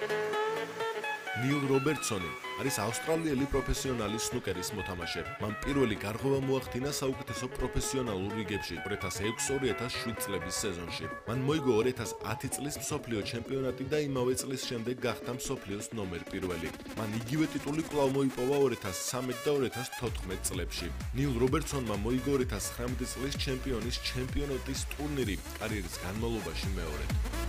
ნილ რობერტსონი არის ავსტრალიელი პროფესიონალი სნუკერის მოთამაშე. მან პირველი გარღვევა მოახდინა საუკეთესო პროფესიონალურ რიგებში 2006-2007 წლების სეზონში. მან მოიგო 2010 წლის მსოფლიო ჩემპიონატი და იმავე წლის შემდეგ გახდა მსოფლიოს ნომერ პირველი. მან იგივე ტიტული კვლავ მოიპოვა 2013 და 2014 წლებში. ნილ რობერტსონმა მოიგო 2019 წლის ჩემპიონის ჩემპიონატის ტურნირი კარიერის განმავლობაში მეორედ.